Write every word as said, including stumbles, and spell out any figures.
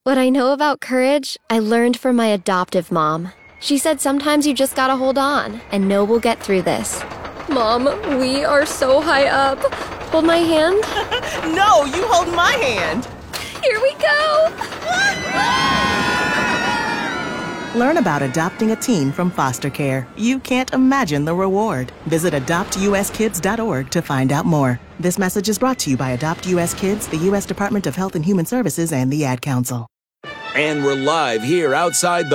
What I know about courage, I learned from my adoptive mom. She said sometimes you just gotta hold on and know we'll get through this. Mom, we are so high up. Hold my hand. No, you hold my hand. Here we go. Learn about adopting a teen from foster care. You can't imagine the reward. Visit adopt u s kids dot org to find out more. This message is brought to you by Adopt U S Kids, the U S Department of Health and Human Services, and the Ad Council. And we're live here outside the